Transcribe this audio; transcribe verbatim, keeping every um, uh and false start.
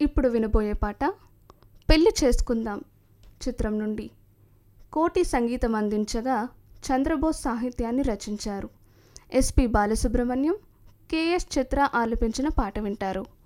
ఇప్పుడు వినబోయే పాట పెళ్లి చేసుకుందాం చిత్రం నుండి కోటి సంగీతం అందించగా చంద్రబోస్ సాహిత్యాన్ని రచించారు. ఎస్పి బాలసుబ్రహ్మణ్యం, కెఎస్ చిత్ర ఆలపించిన పాట వింటారు.